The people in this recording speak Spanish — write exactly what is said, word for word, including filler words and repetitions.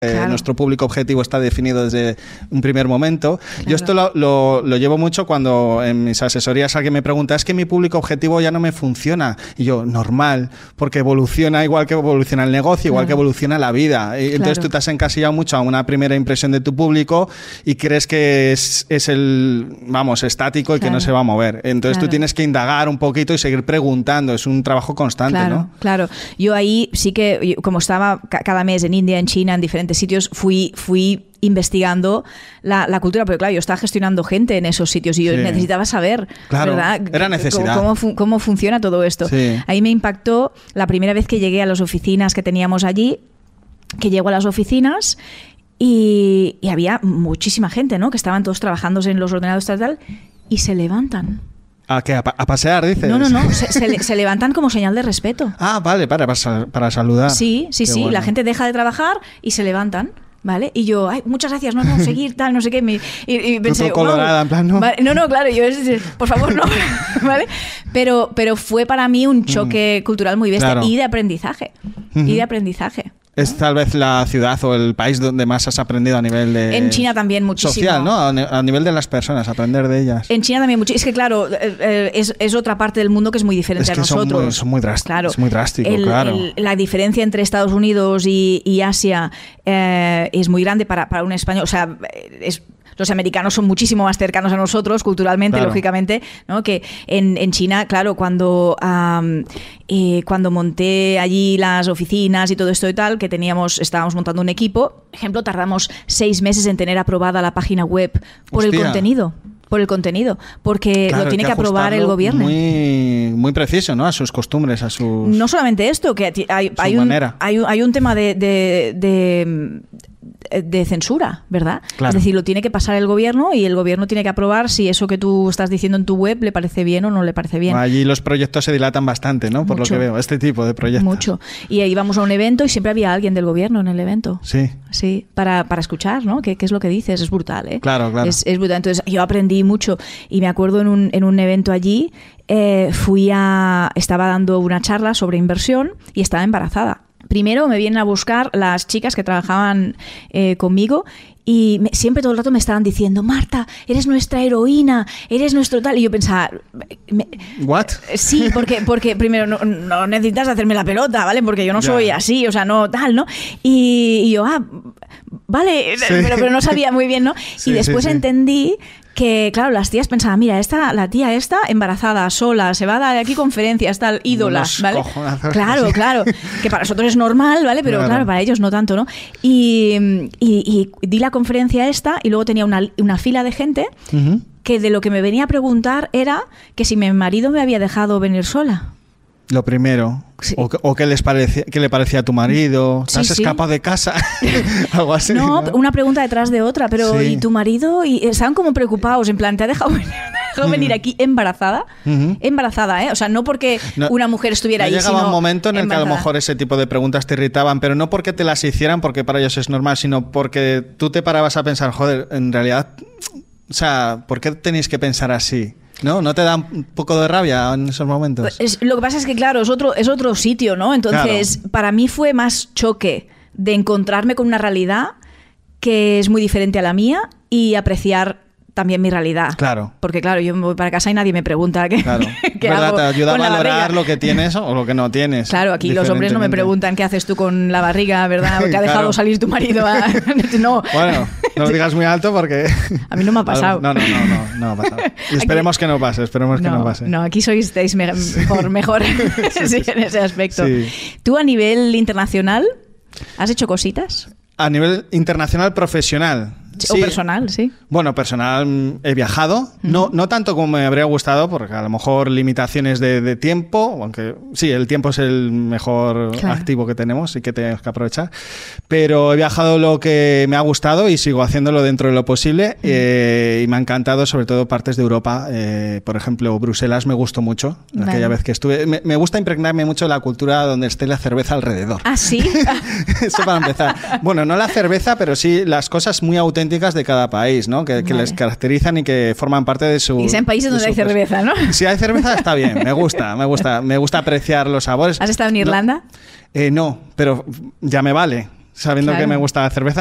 Claro. Nuestro público objetivo está definido desde un primer momento. Claro. Yo esto lo, lo, lo llevo mucho cuando en mis asesorías alguien me pregunta, es que mi público objetivo ya no me funciona. Y yo, normal, porque evoluciona igual que evoluciona el negocio, igual claro. que evoluciona la vida. Y entonces claro. tú te has encasillado mucho a una primera impresión de tu público y crees que es, es el, vamos, estático y claro. que no se va a mover. Entonces claro. tú tienes que indagar un poquito y seguir preguntando. Es un trabajo constante, claro, ¿no? Claro. Yo ahí sí que, como estaba cada mes en India, en China, en diferentes sitios, fui, fui investigando la, la cultura, porque claro, yo estaba gestionando gente en esos sitios y yo sí. necesitaba saber, claro, ¿verdad? Era necesidad. Cómo, cómo, cómo funciona todo esto. Sí. Ahí me impactó la primera vez que llegué a las oficinas que teníamos allí, que llego a las oficinas y, y había muchísima gente, ¿no? Que estaban todos trabajando en los ordenadores tal, tal, y se levantan. ¿A qué? ¿A, pa- a pasear, dices? No, no, no. Se, se, se levantan como señal de respeto. Ah, vale, para, para, para saludar. Sí, sí, qué sí. Bueno. La gente deja de trabajar y se levantan. ¿Vale? Y yo, ay, muchas gracias, no vamos a seguir, tal, no sé qué. Me, y, y pensé, tú colorada, wow. en plan, ¿no? Vale, no, no, claro, yo, por favor, no. ¿Vale? Pero, pero fue para mí un choque mm. cultural muy bestia claro. y de aprendizaje. Mm-hmm. Y de aprendizaje. Es tal vez la ciudad o el país donde más has aprendido a nivel de... En China también muchísimo. Social, ¿no? A nivel de las personas, aprender de ellas. En China también muchísimo. Es que claro, es, es otra parte del mundo que es muy diferente es que a nosotros. Son muy, son muy drásticos, claro. Es muy drástico, el, claro. El, la diferencia entre Estados Unidos y, y Asia eh, es muy grande para, para un español. O sea, es... Los americanos son muchísimo más cercanos a nosotros culturalmente, claro. lógicamente, ¿no? Que en, en China, claro, cuando, um, eh, cuando monté allí las oficinas y todo esto y tal, que teníamos, estábamos montando un equipo, por ejemplo, tardamos seis meses en tener aprobada la página web por Hostia. el contenido. Por el contenido, porque claro, lo tiene que, que aprobar el gobierno. Muy, muy preciso, ¿no? A sus costumbres, a sus... No solamente esto, que hay, hay, un, hay, un, hay un tema de... de, de de censura, ¿verdad? Claro. Es decir, lo tiene que pasar el gobierno y el gobierno tiene que aprobar si eso que tú estás diciendo en tu web le parece bien o no le parece bien. Allí los proyectos se dilatan bastante, ¿no? Por Mucho. Lo que veo, este tipo de proyectos. Mucho. Y íbamos a un evento y siempre había alguien del gobierno en el evento. Sí. Sí, para, para escuchar, ¿no? ¿Qué, qué es lo que dices? Es brutal, ¿eh? Claro, claro. Es, es brutal. Entonces, yo aprendí mucho y me acuerdo en un, en un evento allí, eh, fui a... estaba dando una charla sobre inversión y estaba embarazada. Primero me vienen a buscar las chicas que trabajaban eh, conmigo y me, siempre todo el rato me estaban diciendo, Marta, eres nuestra heroína, eres nuestro tal. Y yo pensaba... Me, ¿What? Sí, porque, porque primero no, no necesitas hacerme la pelota, ¿vale? Porque yo no soy yeah. así, o sea, no tal, ¿no? Y, y yo, ah, vale, sí. pero, pero no sabía muy bien, ¿no? Sí, y después sí, sí. entendí... que claro, las tías pensaban, mira, esta, la tía esta embarazada, sola, se va a dar aquí conferencias, tal, ídola, ¿vale? Claro, claro, que para nosotros es normal, ¿vale? Pero claro, claro para ellos no tanto, ¿no? Y, y, y di la conferencia esta y luego tenía una, una fila de gente uh-huh. que de lo que me venía a preguntar era que si mi marido me había dejado venir sola. Lo primero. Sí. O, o qué les parecía, qué le parecía a tu marido. ¿Te has sí, escapado sí. de casa? Algo así. No, ¿no? Una pregunta detrás de otra, pero sí. ¿y tu marido? Y estaban como preocupados, en plan, ¿te ha dejado venir, dejado mm. venir aquí embarazada? Uh-huh. Embarazada, ¿eh? O sea, no porque no, una mujer estuviera no ahí, llegaba sino un momento en el embarazada. que a lo mejor ese tipo de preguntas te irritaban, pero no porque te las hicieran, porque para ellos es normal, sino porque tú te parabas a pensar, joder, en realidad, o sea, ¿por qué tenéis que pensar así? ¿No? ¿No te da un poco de rabia en esos momentos? Es, lo que pasa es que, claro, es otro, es otro sitio, ¿no? Entonces, claro. para mí fue más choque de encontrarme con una realidad que es muy diferente a la mía y apreciar también mi realidad. Claro. Porque, claro, yo me voy para casa y nadie me pregunta qué, claro. qué ¿verdad? hago Te ayuda con a valorar la lo que tienes o lo que no tienes. Claro, aquí los hombres no me preguntan qué haces tú con la barriga, ¿verdad? ¿Te ha dejado claro. salir tu marido? A... no. Bueno, no lo digas muy alto porque... A mí no me ha pasado. No, no, no, no, no ha pasado. Y esperemos aquí... que no pase, esperemos no, que no pase. No, aquí sois estáis me... mejor, mejor sí, sí, en ese aspecto. Sí. ¿Tú a nivel internacional has hecho cositas? A nivel internacional profesional. O sí. personal, sí. Bueno, personal he viajado, uh-huh. no, no tanto como me habría gustado, porque a lo mejor limitaciones de, de tiempo, aunque sí, el tiempo es el mejor claro. activo que tenemos y que tenemos que aprovechar, pero he viajado lo que me ha gustado y sigo haciéndolo dentro de lo posible uh-huh. eh, y me ha encantado sobre todo partes de Europa, eh, por ejemplo, Bruselas me gustó mucho, vale. aquella vez que estuve. Me, me gusta impregnarme mucho de la cultura donde esté la cerveza alrededor. ¿Ah, sí? Eso para empezar. Bueno, no la cerveza, pero sí las cosas muy auténticas de cada país, ¿no? Que, que vale. les caracterizan y que forman parte de su... Y sean países donde hay cerveza, ¿no? Si hay cerveza está bien, me gusta, me gusta, me gusta apreciar los sabores. ¿Has estado en Irlanda? No, eh, no pero ya me vale. sabiendo Claro. que me gusta la cerveza.